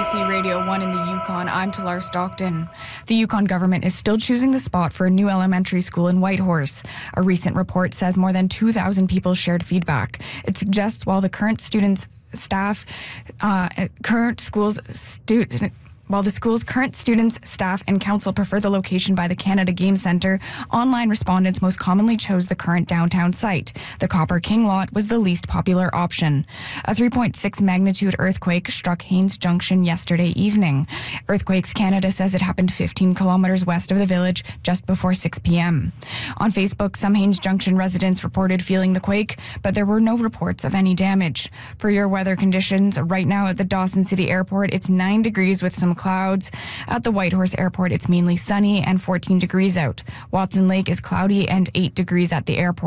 CBC Radio 1 in the Yukon, I'm Talar Stockton. The Yukon government is still choosing the spot for a new elementary school in Whitehorse. A recent report says more than 2,000 people shared feedback. It suggests while the While the school's current students, staff, and council prefer the location by the Canada Game Centre, online respondents most commonly chose the current downtown site. The Copper King lot was the least popular option. A 3.6 magnitude earthquake struck Haines Junction yesterday evening. Earthquakes Canada says it happened 15 kilometres west of the village just before 6 p.m. On Facebook, some Haines Junction residents reported feeling the quake, but there were no reports of any damage. For your weather conditions, right now at the Dawson City Airport, it's 9 degrees with some clouds. At the Whitehorse Airport, it's mainly sunny and 14 degrees out. Watson Lake is cloudy and 8 degrees at the airport.